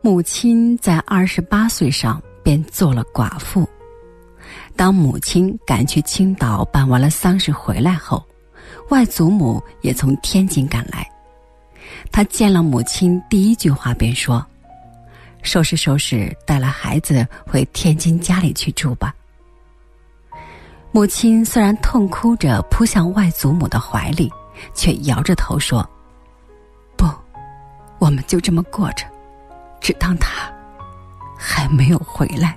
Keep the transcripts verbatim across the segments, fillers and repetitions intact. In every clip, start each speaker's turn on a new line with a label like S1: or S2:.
S1: 母亲在二十八岁上便做了寡妇。当母亲赶去青岛办完了丧事回来后，外祖母也从天津赶来。她见了母亲，第一句话便说：“收拾收拾，带了孩子回天津家里去住吧。”母亲虽然痛哭着扑向外祖母的怀里，却摇着头说：“不，我们就这么过着，只当他还没有回来。”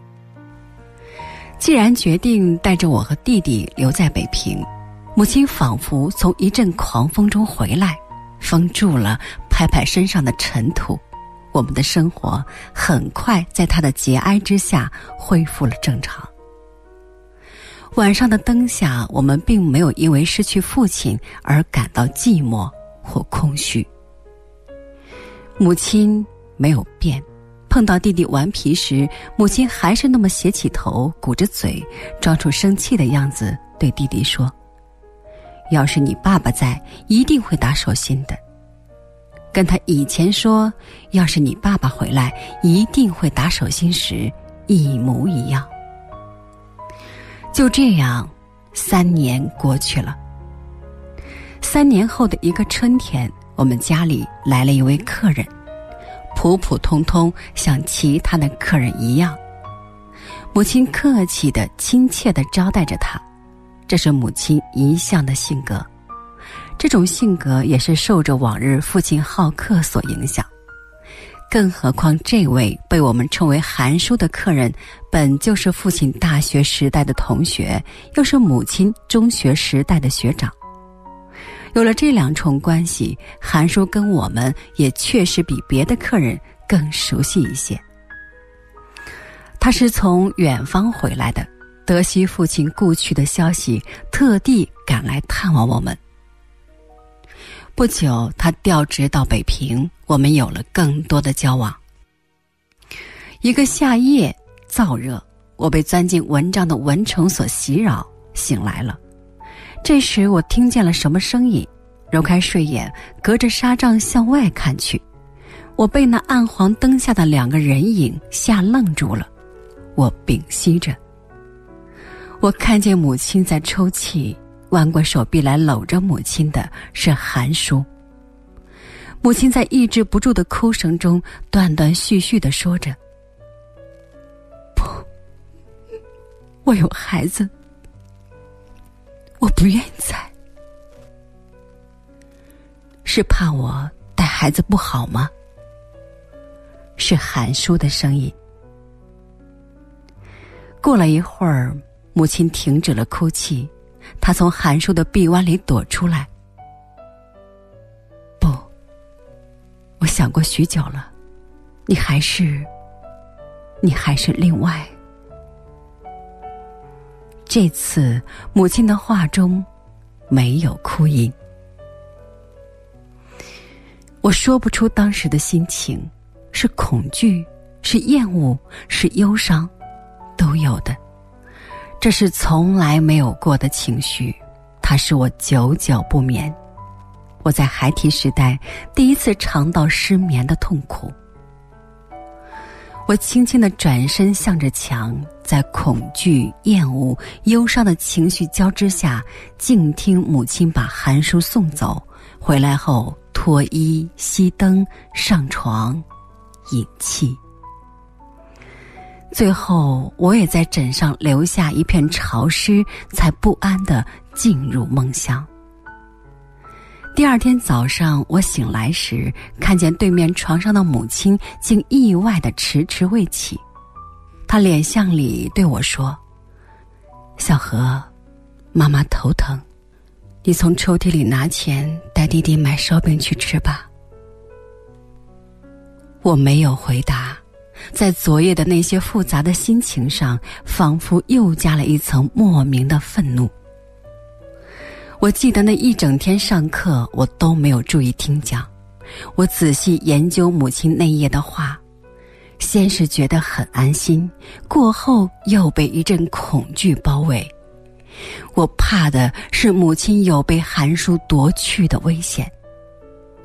S1: 既然决定带着我和弟弟留在北平，母亲仿佛从一阵狂风中回来，风住了，拍拍身上的尘土，我们的生活很快在她的节哀之下恢复了正常。晚上的灯下，我们并没有因为失去父亲而感到寂寞或空虚。母亲没有变，碰到弟弟顽皮时，母亲还是那么斜起头，鼓着嘴，装出生气的样子，对弟弟说：“要是你爸爸在，一定会打手心的。”跟他以前说要是你爸爸回来一定会打手心时一模一样。就这样，三年过去了。三年后的一个春天，我们家里来了一位客人，普普通通，像其他的客人一样。母亲客气的、亲切地招待着他，这是母亲一向的性格。这种性格也是受着往日父亲好客所影响。更何况这位被我们称为韩叔的客人，本就是父亲大学时代的同学，又是母亲中学时代的学长。有了这两重关系，韩叔跟我们也确实比别的客人更熟悉一些。他是从远方回来的，得悉父亲故去的消息，特地赶来探望我们。不久，他调职到北平，我们有了更多的交往。一个夏夜燥热，我被钻进蚊帐的蚊虫所袭扰，醒来了。这时我听见了什么声音，揉开睡眼，隔着纱帐向外看去，我被那暗黄灯下的两个人影吓愣住了。我屏息着，我看见母亲在抽泣，弯过手臂来搂着母亲的是韩叔。母亲在抑制不住的哭声中断断续续地说着：“不，我有孩子，我不愿意再。是怕我带孩子不好吗？”是韩叔的声音。过了一会儿，母亲停止了哭泣，她从韩叔的臂弯里躲出来。不，我想过许久了，你还是，你还是另外。这次母亲的话中没有哭音。我说不出当时的心情，是恐惧，是厌恶，是忧伤，都有的。这是从来没有过的情绪，它使我久久不眠。我在孩提时代第一次尝到失眠的痛苦。我轻轻地转身向着墙，在恐惧、厌恶、忧伤的情绪交织下，静听母亲把韩叔送走，回来后脱衣、熄灯、上床、饮气。最后我也在枕上留下一片潮湿，才不安地进入梦乡。第二天早上我醒来时，看见对面床上的母亲竟意外地迟迟未起。她脸相里对我说：“小何，妈妈头疼，你从抽屉里拿钱带弟弟买烧饼去吃吧。”我没有回答，在昨夜的那些复杂的心情上，仿佛又加了一层莫名的愤怒。我记得那一整天上课我都没有注意听讲，我仔细研究母亲那夜的话，先是觉得很安心，过后又被一阵恐惧包围。我怕的是母亲有被韩叔夺去的危险。